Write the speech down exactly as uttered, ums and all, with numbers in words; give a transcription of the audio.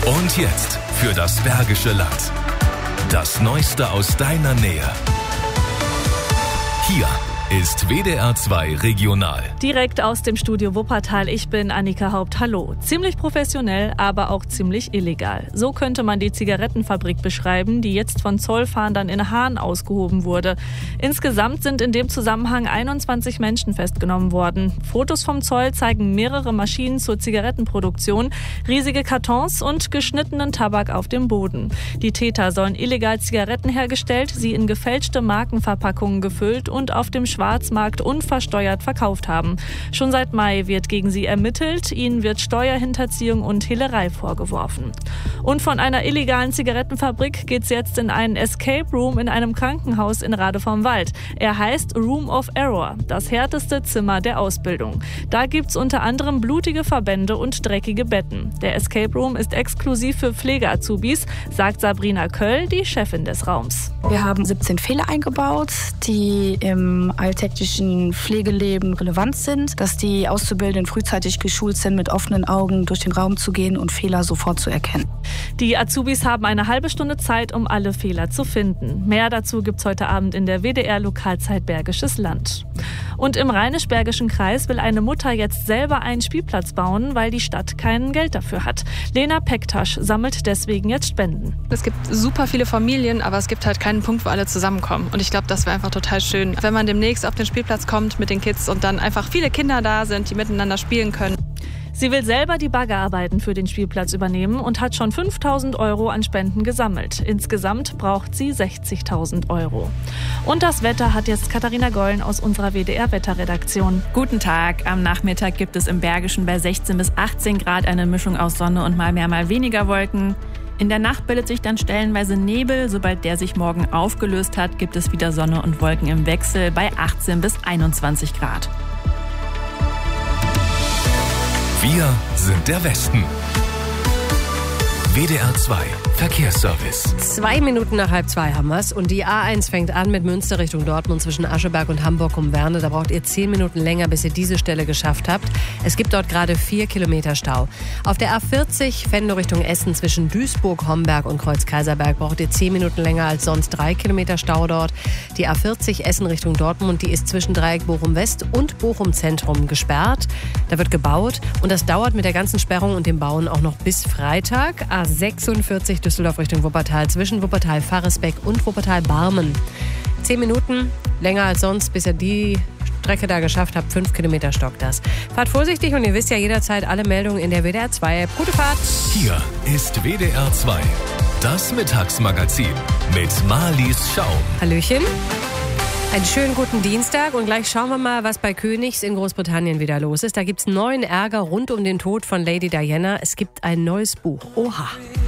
Und jetzt für das Bergische Land. Das Neueste aus deiner Nähe. Hier ist W D R zwei Regional. Direkt aus dem Studio Wuppertal. Ich bin Annika Haupt. Hallo. Ziemlich professionell, aber auch ziemlich illegal. So könnte man die Zigarettenfabrik beschreiben, die jetzt von Zollfahndern in Haan ausgehoben wurde. Insgesamt sind in dem Zusammenhang einundzwanzig Menschen festgenommen worden. Fotos vom Zoll zeigen mehrere Maschinen zur Zigarettenproduktion, riesige Kartons und geschnittenen Tabak auf dem Boden. Die Täter sollen illegal Zigaretten hergestellt, sie in gefälschte Markenverpackungen gefüllt und auf dem Schwarzmarkt unversteuert verkauft haben. Schon seit Mai wird gegen sie ermittelt. Ihnen wird Steuerhinterziehung und Hehlerei vorgeworfen. Und von einer illegalen Zigarettenfabrik geht's jetzt in einen Escape Room in einem Krankenhaus in Rade vom Wald. Er heißt Room of Error, das härteste Zimmer der Ausbildung. Da gibt's unter anderem blutige Verbände und dreckige Betten. Der Escape Room ist exklusiv für Pflege-Azubis, sagt Sabrina Köll, die Chefin des Raums. Wir haben siebzehn Fehler eingebaut, die im alltäglichen Pflegeleben relevant sind, dass die Auszubildenden frühzeitig geschult sind, mit offenen Augen durch den Raum zu gehen und Fehler sofort zu erkennen. Die Azubis haben eine halbe Stunde Zeit, um alle Fehler zu finden. Mehr dazu gibt's heute Abend in der W D R-Lokalzeit Bergisches Land. Und im Rheinisch-Bergischen Kreis will eine Mutter jetzt selber einen Spielplatz bauen, weil die Stadt kein Geld dafür hat. Lena Pektasch sammelt deswegen jetzt Spenden. Es gibt super viele Familien, aber es gibt halt keinen Punkt, wo alle zusammenkommen. Und ich glaube, das wäre einfach total schön, wenn man demnächst auf den Spielplatz kommt mit den Kids und dann einfach viele Kinder da sind, die miteinander spielen können. Sie will selber die Baggerarbeiten für den Spielplatz übernehmen und hat schon fünftausend Euro an Spenden gesammelt. Insgesamt braucht sie sechzigtausend Euro. Und das Wetter hat jetzt Katharina Gollen aus unserer W D R-Wetterredaktion. Guten Tag. Am Nachmittag gibt es im Bergischen bei sechzehn bis achtzehn Grad eine Mischung aus Sonne und mal mehr, mal weniger Wolken. In der Nacht bildet sich dann stellenweise Nebel. Sobald der sich morgen aufgelöst hat, gibt es wieder Sonne und Wolken im Wechsel bei achtzehn bis einundzwanzig Grad. Wir sind der Westen. W D R zwei Verkehrsservice. Zwei Minuten nach halb zwei haben wir's. Und die A eins fängt an mit Münster Richtung Dortmund zwischen Ascheberg und Hamburg um Werne. Da braucht ihr zehn Minuten länger, bis ihr diese Stelle geschafft habt. Es gibt dort gerade vier Kilometer Stau. Auf der A vierzig Venlo Richtung Essen zwischen Duisburg, Homberg und Kreuz-Kaiserberg braucht ihr zehn Minuten länger als sonst. Drei Kilometer Stau dort. Die A vierzig Essen Richtung Dortmund, die ist zwischen Dreieck Bochum West und Bochum Zentrum gesperrt. Da wird gebaut und das dauert mit der ganzen Sperrung und dem Bauen auch noch bis Freitag. A sechsundvierzig Düsseldorf Richtung Wuppertal zwischen Wuppertal-Faresbeck und Wuppertal-Barmen. Zehn Minuten länger als sonst, bis ihr die Strecke da geschafft habt. Fünf Kilometer stockt das. Fahrt vorsichtig und ihr wisst ja jederzeit alle Meldungen in der W D R zwei App. Gute Fahrt! Hier ist W D R zwei, das Mittagsmagazin mit Marlies Schaum. Hallöchen. Einen schönen guten Dienstag und gleich schauen wir mal, was bei Königs in Großbritannien wieder los ist. Da gibt's neuen Ärger rund um den Tod von Lady Diana. Es gibt ein neues Buch. Oha.